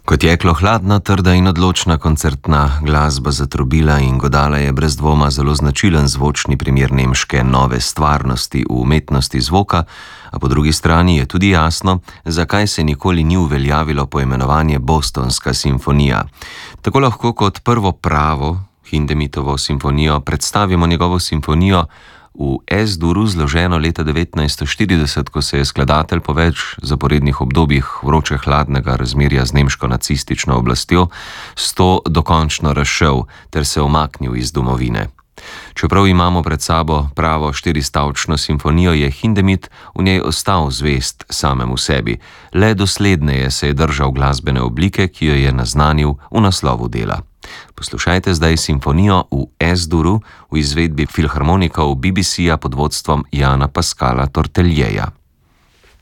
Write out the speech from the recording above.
Kot jeklo hladna, trda in odločna koncertna glasba zatrobila in godala je brez dvoma zelo značilen zvočni primer nemške nove stvarnosti v umetnosti zvoka, a po drugi strani je tudi jasno, zakaj se nikoli ni uveljavilo poimenovanje Bostonska simfonija. Tako lahko kot prvo pravo Hindemitovo simfonijo predstavimo njegovo simfonijo v S-duru zloženo leta 1940, ko se je skladatelj po več zaporednih obdobjih vroče-hladnega razmerja z nemško nacistično oblastjo s to dokončno razšel ter se umaknil iz domovine. Čeprav imamo pred sabo pravo štiristavčno simfonijo, je Hindemith v njej ostal zvest samemu sebi, le dosledneje se je držal glasbene oblike, ki jo je naznanil v naslovu dela. Poslušajte zdaj simfonijo v S-duru v izvedbi filharmonikov BBC-ja pod vodstvom Jana Pascala Torteljeja.